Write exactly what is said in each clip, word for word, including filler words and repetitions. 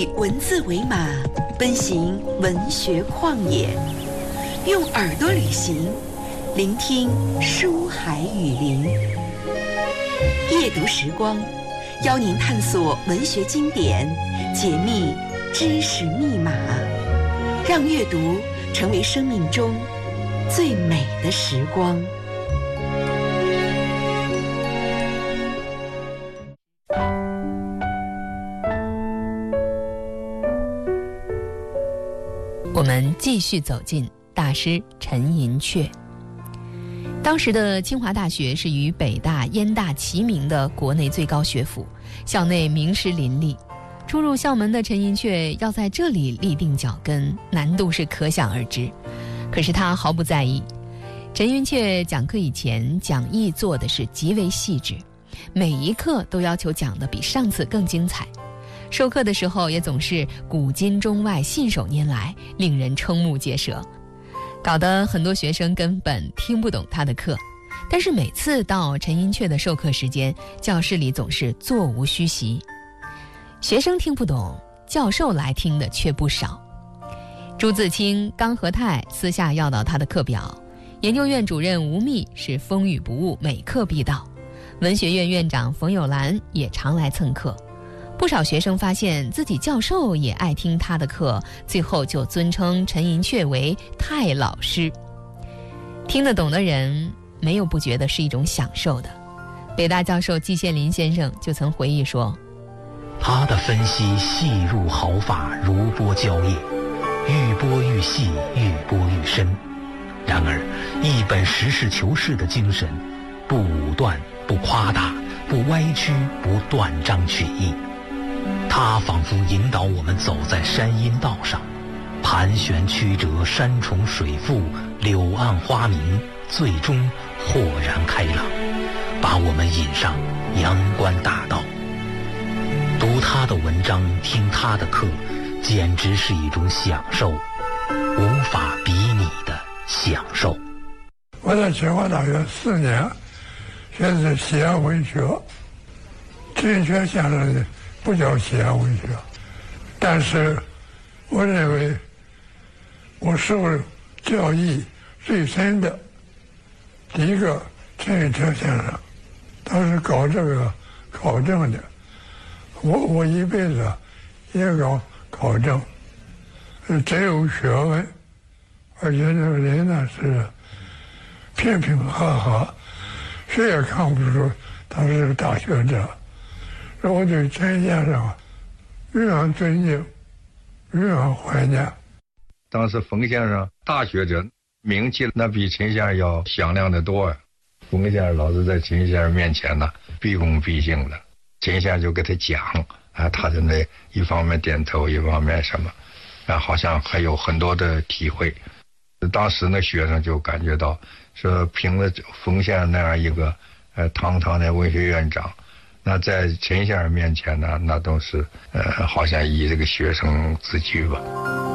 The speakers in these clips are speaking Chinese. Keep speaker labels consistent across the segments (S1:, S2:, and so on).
S1: 以文字为马，奔行文学旷野，用耳朵旅行，聆听书海雨林。夜读时光，邀您探索文学经典，解密知识密码，让阅读成为生命中最美的时光。
S2: 我们继续走进大师陈寅恪。当时的清华大学是与北大、燕大齐名的国内最高学府，校内名师林立。初入校门的陈寅恪要在这里立定脚跟，难度是可想而知。可是他毫不在意。陈寅恪讲课以前，讲义做的是极为细致，每一课都要求讲得比上次更精彩。授课的时候也总是古今中外信手拈来，令人瞠目结舌，搞得很多学生根本听不懂他的课。但是每次到陈寅恪的授课时间，教室里总是座无虚席，学生听不懂，教授来听的却不少。朱自清、刚和泰私下要到他的课表，研究院主任吴宓是风雨不误，每课必到，文学院院长冯友兰也常来蹭课。不少学生发现自己教授也爱听他的课，最后就尊称陈寅恪为泰老师。听得懂的人没有不觉得是一种享受的。北大教授季羡林先生就曾回忆说，
S3: 他的分析细入毫发，如波交叶，愈波愈细，愈波愈深。然而一本实事求是的精神，不武断，不夸大，不歪曲，不断章取义。他仿佛引导我们走在山阴道上，盘旋曲折，山重水复，柳暗花明，最终豁然开朗，把我们引上阳关大道。读他的文章，听他的课，简直是一种享受，无法比拟的享受。
S4: 我在清华大学四年学的是西洋文学，陈寅恪先生的不叫西洋文学，但是我认为我受教义最深的第一个陈寅恪先生，他是搞这个考证的，我我一辈子也搞考证，真有学问，而且这个人呢是平平和和，谁也看不出他是个大学者。我对陈先生永远尊敬，永远怀念。
S5: 当时冯先生大学者，名气那比陈先生要响亮得多啊。冯先生老是在陈先生面前呢毕恭毕敬的，陈先生就给他讲啊，他在那一方面点头，一方面什么，啊，好像还有很多的体会。当时那学生就感觉到，说凭着冯先生那样一个呃堂堂的文学院长，那在陈先生面前呢，那都是呃，好像以这个学生自居吧。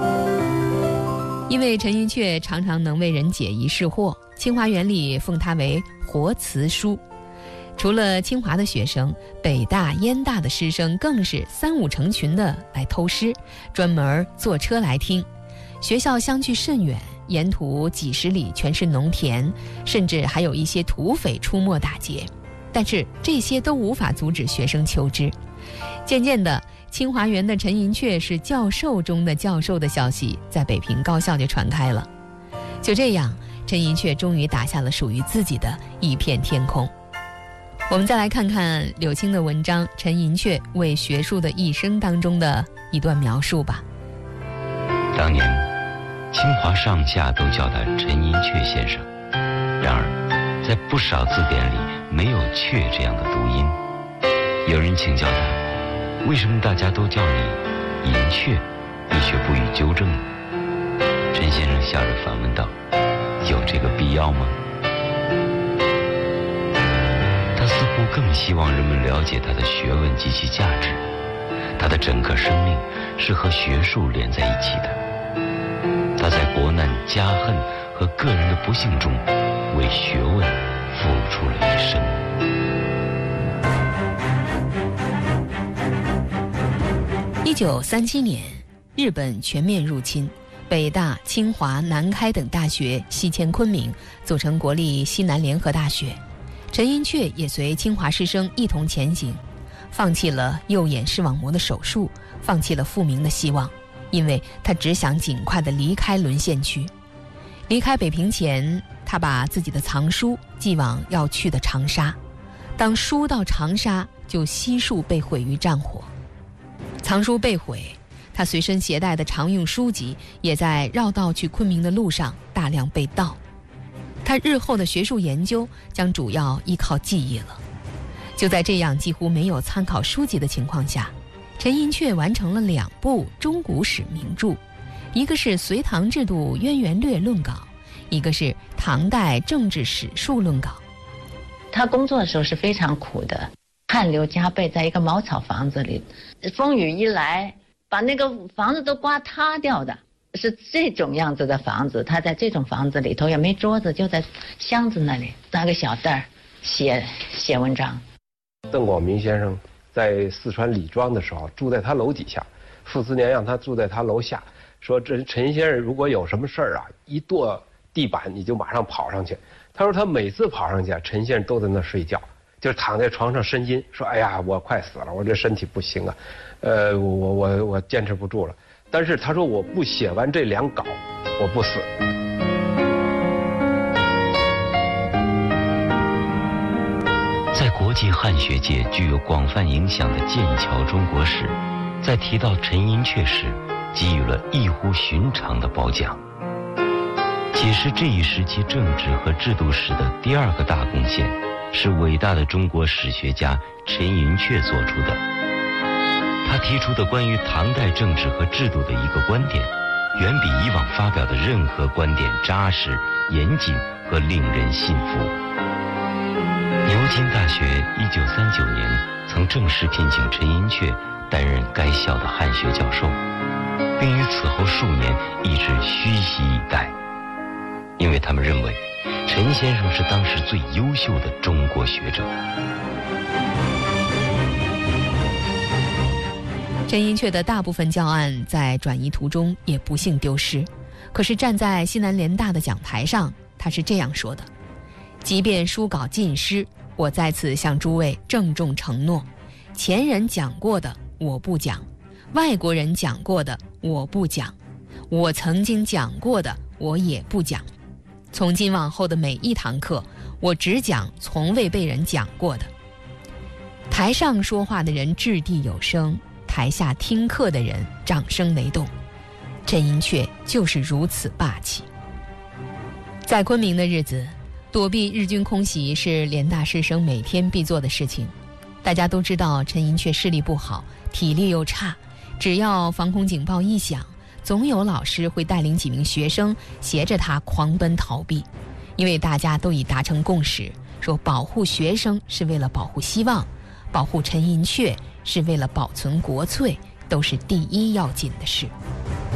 S2: 因为陈寅恪常常能为人解疑释惑，清华园里奉他为活辞书。除了清华的学生，北大、燕大的师生更是三五成群的来偷师，专门坐车来听。学校相距甚远，沿途几十里全是农田，甚至还有一些土匪出没打劫。但是这些都无法阻止学生求知。渐渐的，清华园的陈寅恪是教授中的教授的消息在北平高校就传开了。就这样，陈寅恪终于打下了属于自己的一片天空。我们再来看看柳青的文章《陈寅恪为学术的一生》当中的一段描述吧。
S6: 当年清华上下都叫他陈寅恪先生，然而在不少字典里没有恪这样的读音。有人请教他，为什么大家都叫你寅恪，你却不予纠正呢？陈先生笑着反问道，有这个必要吗？他似乎更希望人们了解他的学问及其价值，他的整个生命是和学术连在一起的。他在国难、家恨和个人的不幸中，为学问付出了一生。
S2: 一九三七年，日本全面入侵，北大、清华、南开等大学西迁昆明，组成国立西南联合大学。陈寅恪也随清华师生一同前行，放弃了右眼视网膜的手术，放弃了复明的希望，因为他只想尽快地离开沦陷区。离开北平前，他把自己的藏书寄往要去的长沙。当书到长沙，就悉数被毁于战火。藏书被毁，他随身携带的常用书籍也在绕道去昆明的路上大量被盗。他日后的学术研究将主要依靠记忆了。就在这样几乎没有参考书籍的情况下，陈寅恪完成了两部中古史名著，一个是《隋唐制度渊源略论稿》，一个是《唐代政治史述论稿》。
S7: 他工作的时候是非常苦的，汗流浃背，在一个茅草房子里，风雨一来，把那个房子都刮塌掉的，是这种样子的房子。他在这种房子里头也没桌子，就在箱子那里拿个小袋儿写写文章。
S8: 邓广明先生在四川李庄的时候，住在他楼底下，傅斯年让他住在他楼下，说这陈先生如果有什么事儿啊，一跺地板你就马上跑上去。他说他每次跑上去，陈先生都在那睡觉，就是躺在床上呻吟，说哎呀我快死了，我这身体不行啊，呃我我我我坚持不住了。但是他说我不写完这两稿，我不死。
S6: 在国际汉学界具有广泛影响的剑桥中国史，在提到陈寅恪时，给予了异乎寻常的褒奖。解释这一时期政治和制度史的第二个大贡献，是伟大的中国史学家陈寅恪做出的。他提出的关于唐代政治和制度的一个观点，远比以往发表的任何观点扎实、严谨和令人信服。牛津大学一九三九年曾正式聘请陈寅恪担任该校的汉学教授，并于此后数年一直虚席以待，因为他们认为陈先生是当时最优秀的中国学者。
S2: 陈寅恪的大部分教案在转移途中也不幸丢失，可是站在西南联大的讲台上，他是这样说的：即便书稿尽失，我在此向诸位郑重承诺，前人讲过的我不讲，外国人讲过的我不讲，我曾经讲过的我也不讲。从今往后的每一堂课，我只讲从未被人讲过的。台上说话的人掷地有声，台下听课的人掌声雷动。陈寅恪就是如此霸气。在昆明的日子，躲避日军空袭是联大师生每天必做的事情。大家都知道陈寅恪视力不好，体力又差，只要防空警报一响，总有老师会带领几名学生携着他狂奔逃避。因为大家都已达成共识，说保护学生是为了保护希望，保护陈寅恪是为了保存国粹，都是第一要紧的事。